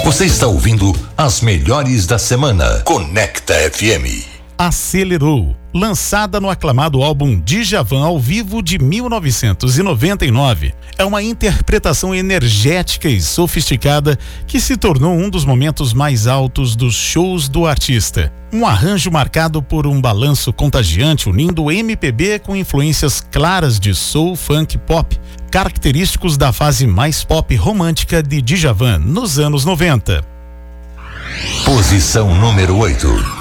Você está ouvindo as melhores da semana. Conecta FM. Acelerou, lançada no aclamado álbum Djavan ao vivo de 1999. É uma interpretação energética e sofisticada que se tornou um dos momentos mais altos dos shows do artista. Um arranjo marcado por um balanço contagiante unindo o MPB com influências claras de soul, funk, pop, característicos da fase mais pop romântica de Djavan nos anos 90. Posição número 8.